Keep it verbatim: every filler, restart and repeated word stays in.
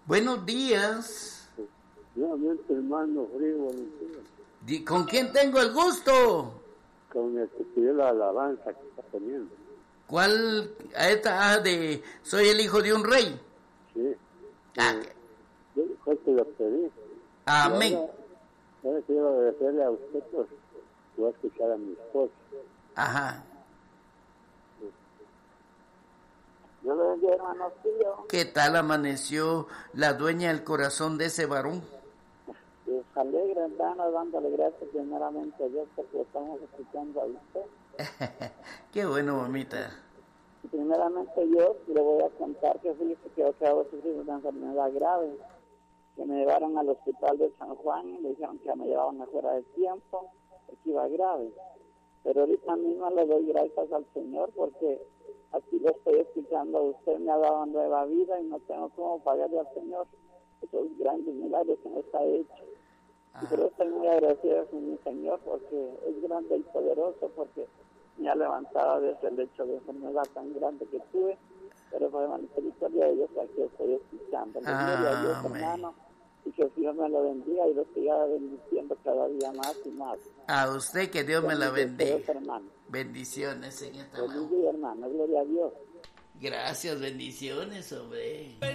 Buenos días. Nuevamente, hermano Frío, buenos días. Di- ¿Con quién tengo el gusto? Con el que pidió la alabanza que está poniendo. ¿Cuál? A esta ah, de soy el hijo de un rey. Sí. Ah, Eh, yo fue que lo pedí. amén. Y ahora, ahora quiero agradecerle a usted por, por escuchar a mi esposa. Ajá. Yo le bendiga, hermano Tío. ¿Qué tal amaneció la dueña del corazón de ese varón? Pues alegre, hermano, dándole gracias primeramente a Dios porque estamos escuchando a usted. Qué bueno, mamita. Y primeramente yo le voy a contar que fíjese que yo acabo de sufrir una enfermedad grave, que me llevaron al hospital de San Juan y me dijeron que me llevaban afuera de tiempo, que iba grave. Pero ahorita mismo le doy gracias al Señor porque aquí lo estoy escuchando a usted, me ha dado nueva vida y no tengo cómo pagarle al Señor esos grandes milagros que nos ha hecho. Y por eso estoy muy agradecido con mi Señor porque es grande y poderoso, porque me ha levantado desde el lecho de enfermedad tan grande que tuve, pero por la misericordia de Dios aquí estoy escuchando. Le gloria a Dios, hermano, y que el Señor me lo bendiga y lo siga bendiciendo cada día más y más. A usted que Dios me la bendiga. Dios, hermano. Bendiciones en esta Bendiga, hermano, gloria a Dios. Gracias, bendiciones, hombre.